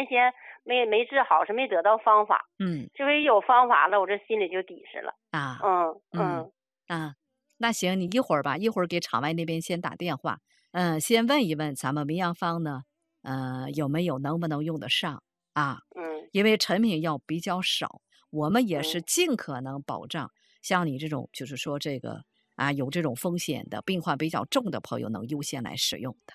原先没治好，是没得到方法。这回有方法了，我这心里就底实了。 那行，你一会儿给场外那边先打电话，先问一问咱们民养方呢，有没有能不能用得上啊？因为成品药比较少，我们也是尽可能保障像你这种就是说这个有这种风险的病患比较重的朋友能优先来使用的。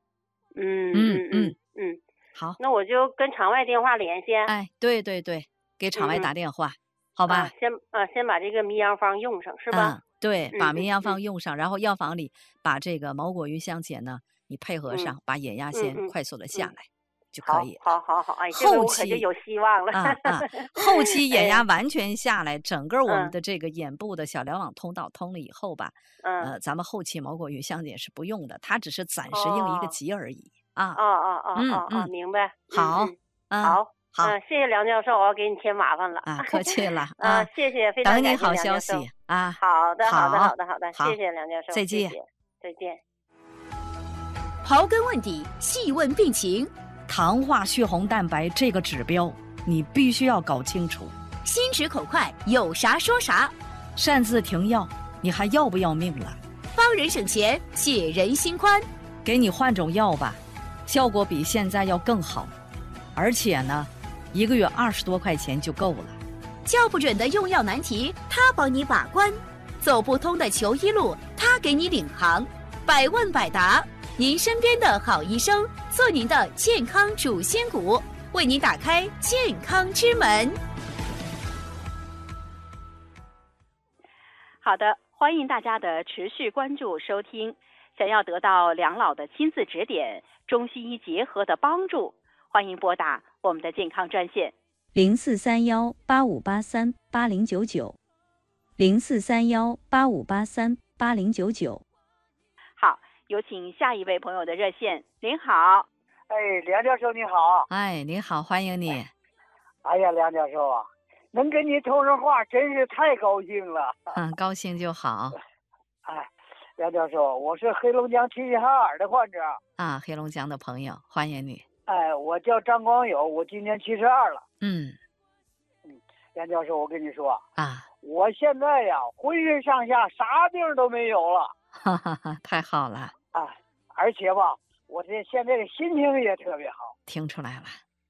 好， 那我就跟场外电话连线。 对，给场外打电话，好吧？ 先把这个迷养方用上，是吧？ 对，把迷养方用上，然后药房里把这个毛果云香碱呢，你配合上，把眼压先快速的下来就可以了。 好，这个我可就有希望了。 后期眼压完全下来，整个我们的这个眼部的小瞭网通道通了以后吧，咱们后期毛果云香碱是不用的，它只是暂时应一个急而已明白。 好， 谢谢梁教授，我要给你添麻烦了。 客气了谢谢，非常感谢等你好梁教授消息好的，谢谢梁教授， 再见， 再见。 刨根问底，细问病情， 糖化血红蛋白这个指标你必须要搞清楚。 心直口快，有啥说啥。 擅自停药，你还要不要命了？ 帮人省钱，解人心宽。 给你换种药吧，效果比现在要更好，而且呢，1个月20多块钱就够了。 叫不准的用药难题，他帮你把关；走不通的求医路，他给你领航。百问百答，您身边的好医生，做您的健康主心骨，为您打开健康之门。 好的，欢迎大家的持续关注收听。想要得到梁老的亲自指点，中西医结合的帮助，欢迎拨打我们的健康专线 043185838090，043185838090。 好，有请下一位朋友的热线。您好。 梁教授你好。 你好，欢迎你。 梁教授啊，能跟你通上话真是太高兴了。 高兴就好。 梁教授，我是黑龙江齐齐哈尔的患者。 黑龙江的朋友，欢迎你。 我叫张光友，我今年72了。梁教授，我跟你说我现在呀，浑身上下啥病都没有了。 太好了。 而且吧，我现在的心情也特别好。 听出来了。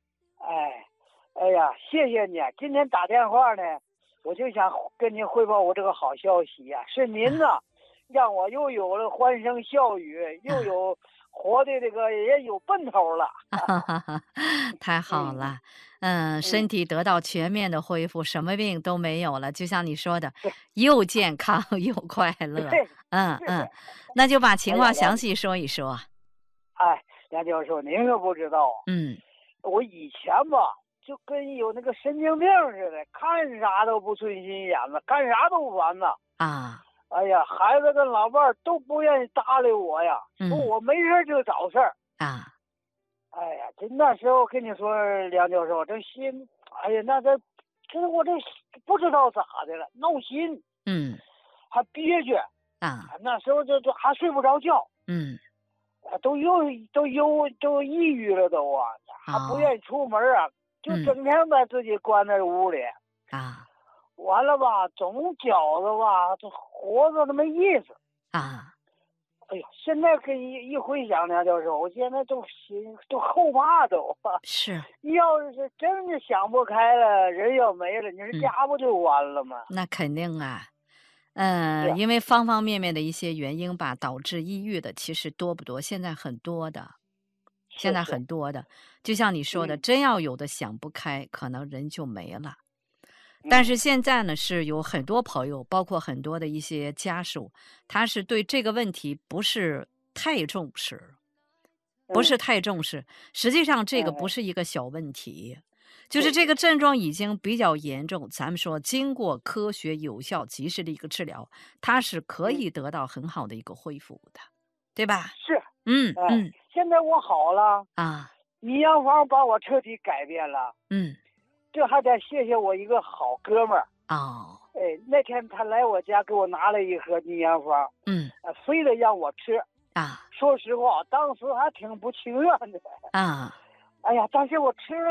谢谢你，今天打电话呢，我就想跟您汇报我这个好消息呀，是您呢。让我又有了欢声笑语，又有活的这个也有奔头了。 太好了。身体得到全面的恢复，什么病都没有了，就像你说的，又健康又快乐。那就把情况详细说一说。 梁教授，您可不知道我以前吧就跟有那个神经病似的，看啥都不顺心眼子，干啥都烦呐。孩子跟老伴都不愿意搭理我呀，说我没事就找事儿。这那时候跟你说，梁教授，这心，我这不知道咋的了，闹心，还憋屈，那时候就还睡不着觉，都抑郁了都还不愿意出门就整天把自己关在屋里。完了吧，总觉着吧，这活着都没意思。现在跟一回想，梁教授，我现在都后怕都。 是。 要是真是想不开了，人要没了，你说家不就完了吗？ 那肯定因为方方面面的一些原因吧，导致抑郁的其实多不多？现在很多的。就像你说的，真要有的想不开，可能人就没了。但是现在呢，是有很多朋友，包括很多的一些家属，他是对这个问题不是太重视。实际上这个不是一个小问题，就是这个症状已经比较严重，咱们说经过科学有效及时的一个治疗，它是可以得到很好的一个恢复的，对吧？ 是。现在我好了迷养方把我彻底改变了。这还得谢谢我一个好哥们儿。那天他来我家给我拿了一盒迷养方，非得让我吃。说实话，当时还挺不情愿的。但是我吃了